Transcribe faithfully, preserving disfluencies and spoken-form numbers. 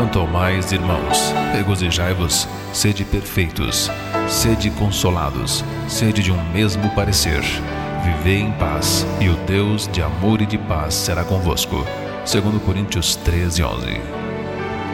Quanto ao mais, irmãos, regozijai-vos, sede perfeitos, sede consolados, sede de um mesmo parecer. Vivei em paz, e o Deus de amor e de paz será convosco. Segundo Coríntios treze, onze.